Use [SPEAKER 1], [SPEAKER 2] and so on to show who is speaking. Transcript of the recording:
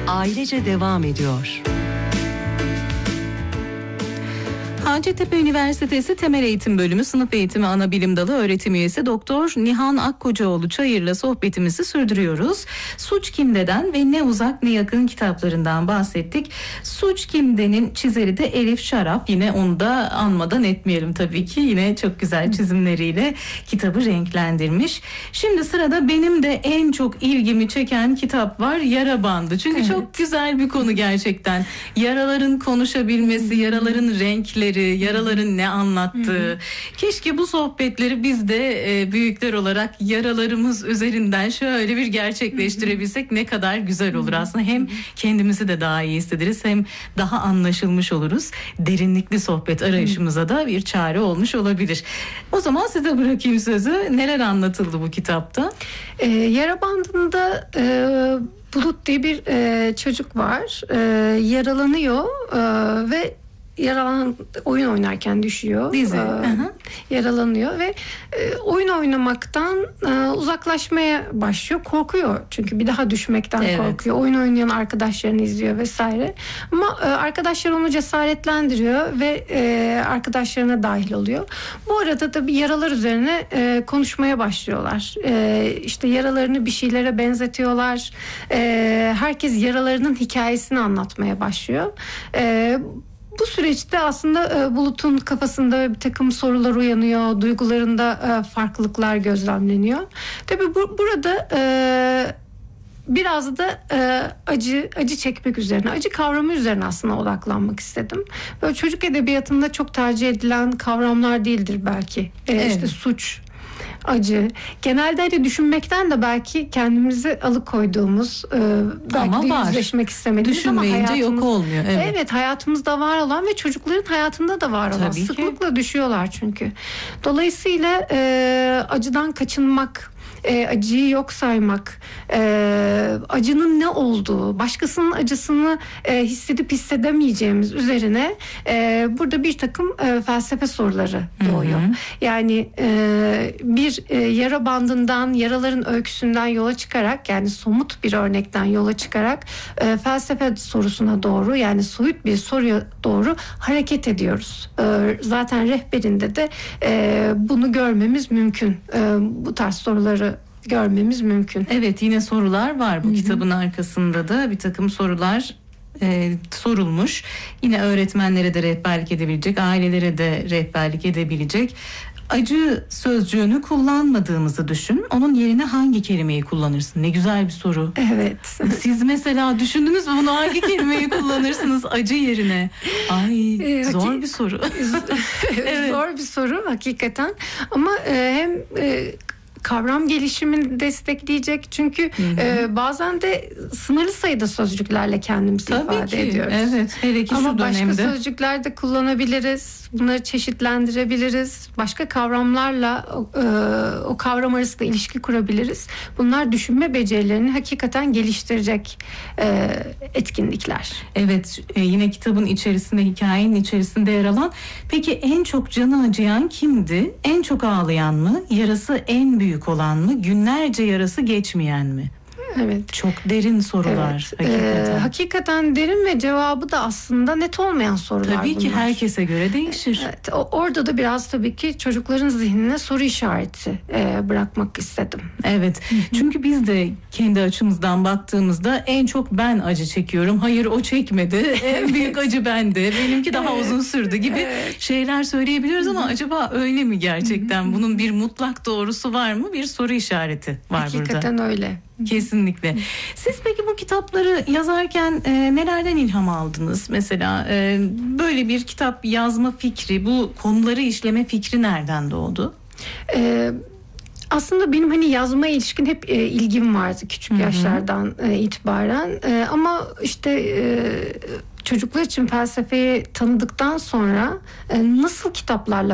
[SPEAKER 1] Ailece devam ediyor.
[SPEAKER 2] Hacettepe Üniversitesi Temel Eğitim Bölümü Sınıf Eğitimi Anabilim Dalı Öğretim Üyesi Doktor Nihan Akkocaoğlu Çayır'la sohbetimizi sürdürüyoruz. Suç Kimde'den ve Ne Uzak Ne Yakın kitaplarından bahsettik. Suç Kimde'nin çizeri de Elif Şaraf. Yine onu da anmadan etmeyelim tabii ki. Yine çok güzel çizimleriyle kitabı renklendirmiş. Şimdi sırada benim de en çok ilgimi çeken kitap var. Yara Bandı. Çünkü çok güzel bir konu gerçekten. Yaraların konuşabilmesi, yaraların renkleri, yaraların ne anlattığı. Keşke bu sohbetleri biz de büyükler olarak yaralarımız üzerinden şöyle bir gerçekleştirebilsek ne kadar güzel olur aslında. Hem kendimizi de daha iyi hissederiz, hem daha anlaşılmış oluruz. Derinlikli sohbet arayışımıza da bir çare olmuş olabilir. O zaman size bırakayım sözü. Neler anlatıldı bu kitapta?
[SPEAKER 3] Yara Bandı'nda Bulut diye bir çocuk var. Yaralanıyor ve oyun oynarken düşüyor. Yaralanıyor ve oyun oynamaktan uzaklaşmaya başlıyor. Korkuyor çünkü bir daha düşmekten korkuyor. Oyun oynayan arkadaşlarını izliyor vesaire. Ama arkadaşlar onu cesaretlendiriyor ve arkadaşlarına dahil oluyor. Bu arada da bir yaralar üzerine konuşmaya başlıyorlar. İşte yaralarını bir şeylere benzetiyorlar. Herkes yaralarının hikayesini anlatmaya başlıyor. Bu süreçte aslında Bulut'un kafasında bir takım sorular uyanıyor, duygularında farklılıklar gözlemleniyor. Tabii burada biraz da acı çekmek üzerine, acı kavramı üzerine aslında odaklanmak istedim. Böyle çocuk edebiyatında çok tercih edilen kavramlar değildir belki. İşte suç, acı. Genelde hani düşünmekten de belki kendimizi alıkoyduğumuz, belki de yüzleşmek istemediğimiz ama
[SPEAKER 2] düşünmeyince yok olmuyor.
[SPEAKER 3] Evet, hayatımızda var olan ve çocukların hayatında da var olan.
[SPEAKER 2] Tabii
[SPEAKER 3] sıklıkla ki düşüyorlar çünkü. Dolayısıyla acıdan kaçınmak, acıyı yok saymak, acının ne olduğu, başkasının acısını hissedip hissedemeyeceğimiz üzerine burada bir takım felsefe soruları doğuyor. Yani bir yara bandından, yaraların öyküsünden yola çıkarak, yani somut bir örnekten yola çıkarak felsefe sorusuna doğru, yani soyut bir soruya doğru hareket ediyoruz. Zaten rehberinde de bunu görmemiz mümkün. Bu tarz soruları görmemiz mümkün.
[SPEAKER 2] Evet, yine sorular var bu kitabın arkasında da bir takım sorular sorulmuş. Yine öğretmenlere de rehberlik edebilecek, ailelere de rehberlik edebilecek. Acı sözcüğünü kullanmadığımızı düşün. Onun yerine hangi kelimeyi kullanırsın? Ne güzel bir soru.
[SPEAKER 3] Evet.
[SPEAKER 2] Siz mesela düşündünüz mü bunu, hangi kelimeyi kullanırsınız acı yerine? Ay, zor bir soru.
[SPEAKER 3] Zor bir soru hakikaten. Ama hem kavram gelişimini destekleyecek. Çünkü bazen de sınırlı sayıda sözcüklerle kendimizi ifade ediyoruz.
[SPEAKER 2] Evet, hele ki
[SPEAKER 3] ama
[SPEAKER 2] şu dönemde.
[SPEAKER 3] Başka sözcükler de kullanabiliriz. Bunları çeşitlendirebiliriz. Başka kavramlarla o kavram arasında ilişki kurabiliriz. Bunlar düşünme becerilerini hakikaten geliştirecek etkinlikler.
[SPEAKER 2] Evet, yine kitabın içerisinde, hikayenin içerisinde yer alan. Peki en çok canı acıyan kimdi? En çok ağlayan mı? Yarası en büyük olan mı? Günlerce yarası geçmeyen mi?
[SPEAKER 3] Evet.
[SPEAKER 2] Çok derin sorular.
[SPEAKER 3] Evet. Hakikaten derin ve cevabı da aslında net olmayan sorular.
[SPEAKER 2] Tabii ki
[SPEAKER 3] bunlar.
[SPEAKER 2] Herkese göre değişir.
[SPEAKER 3] Evet, orada da biraz tabii ki çocukların zihnine soru işareti bırakmak istedim.
[SPEAKER 2] Evet. Çünkü biz de kendi açımızdan baktığımızda en çok ben acı çekiyorum. Hayır, o çekmedi. En büyük acı bende. Benimki daha uzun sürdü gibi şeyler söyleyebiliyoruz ama acaba öyle mi gerçekten? Bunun bir mutlak doğrusu var mı? Bir soru işareti var
[SPEAKER 3] Hakikaten
[SPEAKER 2] burada.
[SPEAKER 3] Hakikaten öyle.
[SPEAKER 2] Kesinlikle. Siz peki bu kitapları yazarken nelerden ilham aldınız? Mesela böyle bir kitap yazma fikri, bu konuları işleme fikri nereden doğdu?
[SPEAKER 3] Aslında benim hani yazmaya ilişkin hep ilgim vardı küçük yaşlardan itibaren. Ama işte çocuklar için felsefeyi tanıdıktan sonra nasıl kitaplarla